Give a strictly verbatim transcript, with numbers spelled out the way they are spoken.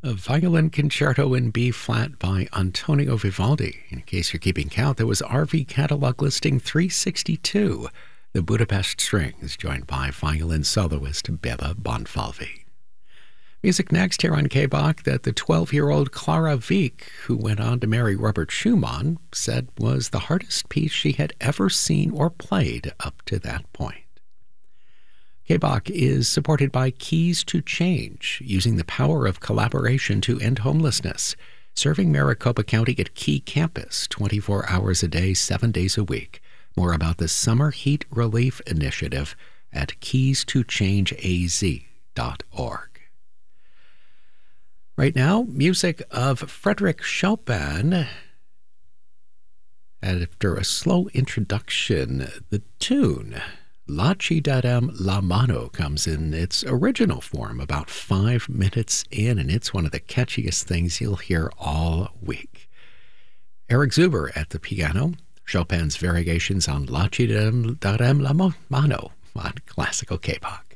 A violin concerto in B flat by Antonio Vivaldi. In case you're keeping count, there was R V catalog listing three sixty-two. The Budapest Strings, joined by violin soloist Beba Bonfalvi. Music next here on K-Bach that the twelve-year-old Clara Wieck, who went on to marry Robert Schumann, said was the hardest piece she had ever seen or played up to that point. K-Bach is supported by Keys to Change, using the power of collaboration to end homelessness, serving Maricopa County at Key Campus twenty-four hours a day, seven days a week. More about the Summer Heat Relief Initiative at keys to change a z dot org. Right now, music of Frédéric Chopin. After a slow introduction, the tune La Ci Darem la Mano comes in its original form about five minutes in, and it's one of the catchiest things you'll hear all week. Eric Zuber at the piano, Chopin's variations on La Ci Darem la Mano on Classical K-Bach.